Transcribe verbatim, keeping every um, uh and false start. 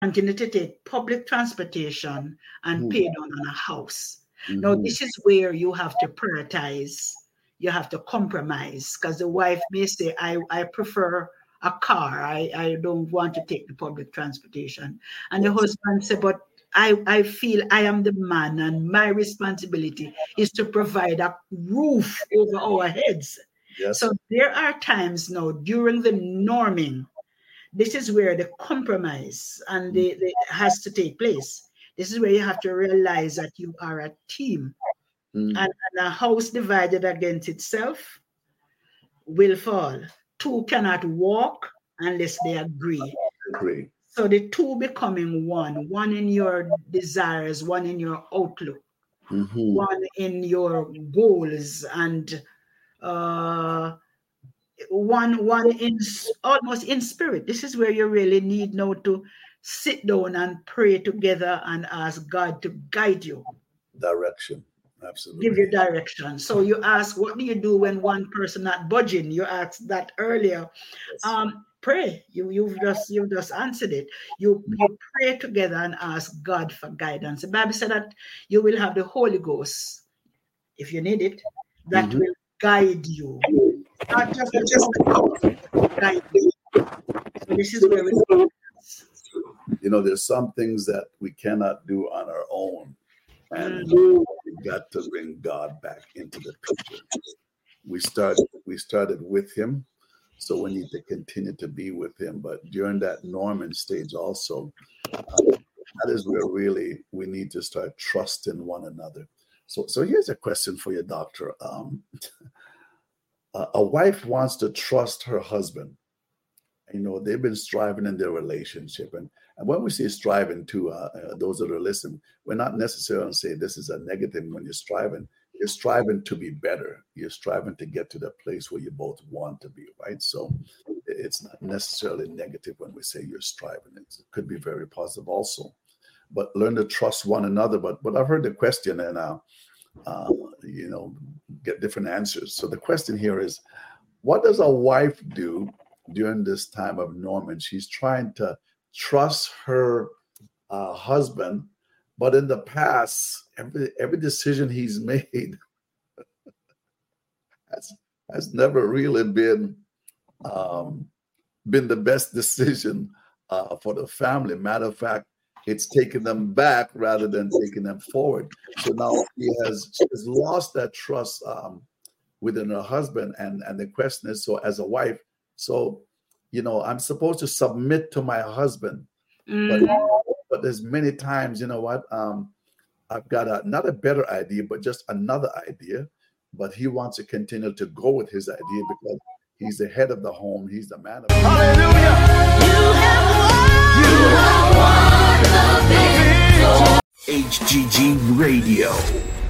continue to take public transportation and Mm. pay down on a house. Mhm. Now, this is where you have to prioritize. You have to compromise because the wife may say, I, I prefer a car. I, I don't want to take the public transportation. And the husband said, but I, I feel I am the man and my responsibility is to provide a roof over our heads. Yes. So there are times now during the norming, this is where the compromise and the, the has to take place. This is where you have to realize that you are a team. Mm. And, and a house divided against itself will fall. Two cannot walk unless they agree. Agree. So the two becoming one, one in your desires, one in your outlook, Mhm. one in your goals, and uh, one one in s- almost in spirit. This is where you really need now to sit down and pray together and ask God to guide you, Direction. give Absolutely. you direction. So you ask, what do you do when one person not budging? You asked that earlier. Yes. Um, pray. You you've just you've just answered it. You you pray together and ask God for guidance. The Bible said that you will have the Holy Ghost, if you need it, that Mhm. will guide you. Not just the comfort, but guide you. So this is where we You know, there's some things that we cannot do on our own, and Mm. we've got to bring God back into the picture. We started, we started with Him, so we need to continue to be with Him. But during that Norman stage, also, um, that is where really we need to start trusting one another. So, so here's a question for you, Doctor. Um, a a wife wants to trust her husband. You know, they've been striving in their relationship. And, and when we say striving to uh, uh, those that are listening, we're not necessarily saying this is a negative when you're striving. You're striving to be better. You're striving to get to the place where you both want to be, right? So it's not necessarily negative when we say you're striving. It's, it could be very positive also. But learn to trust one another. But but I've heard the question and, uh, uh, you know, get different answers. So the question here is, what does a wife do during this time of Norman? She's trying to trust her uh, husband, but in the past, every every decision he's made has, has never really been um, been the best decision uh, for the family. Matter of fact, it's taken them back rather than taking them forward. So now he has, she has lost that trust um, within her husband, and and the question is, so as a wife, so you know, I'm supposed to submit to my husband, but Mm. but there's many times, you know what, um, I've got a not a better idea, but just another idea, but he wants to continue to go with his idea because he's the head of the home, he's the man of the home. Hallelujah. You have won. You have won the victory. H G G Radio.